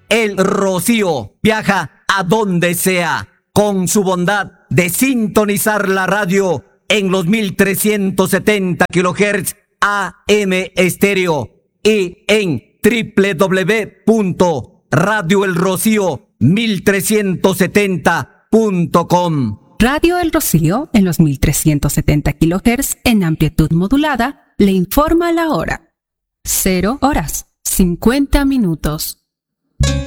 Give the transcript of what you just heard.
El Rocío viaja a donde sea con su bondad de sintonizar la radio en los 1370 kHz AM estéreo y en www.radioelrocío1370.com. Radio El Rocío en los 1370 kHz en amplitud modulada le informa la hora. 0 horas 50 minutos.